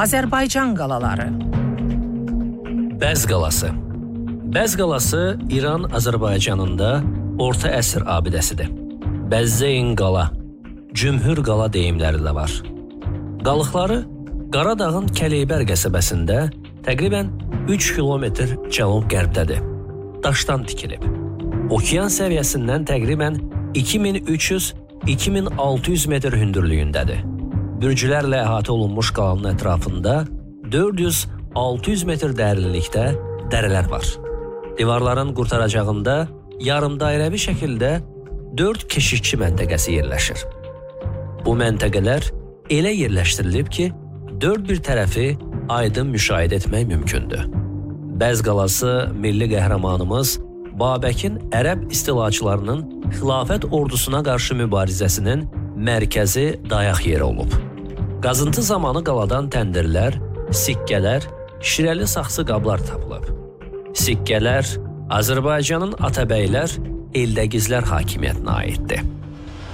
Azərbaycan qalaları. Bəz qalası. Bəz qalası İran Azərbaycanında orta əsr abidəsidir. Bəzzeyn qala, cümhur qala deyimləri də var. Qalıqları Qaradağın Kələybər qəsəbəsində təqribən 3 kilometr cənub-qərbdədir. Daşdan tikilib. Okean səviyyəsindən təqribən 2300-2600 metr hündürlüyündədir. Bürcülərlə əhatə olunmuş qalanın ətrafında 400-600 metr dərinlikdə dərələr var. Divarların qurtaracağında yarımdairəvi şəkildə 4 keşikçi məntəqəsi yerləşir. Bu məntəqələr elə yerləşdirilib ki, dörd bir tərəfi aydın müşahidə etmək mümkündür. Bəz qalası milli qəhrəmanımız Babəkin ərəb istilaçılarının xilafət ordusuna qarşı mübarizəsinin mərkəzi dayaq yeri olub. Qazıntı zamanı qaladan təndirlər, sikkələr, şirəli saxsı qablar tapılıb. Sikkələr Azərbaycanın Atabəylər, Eldəgizlər hakimiyyətinə aiddir.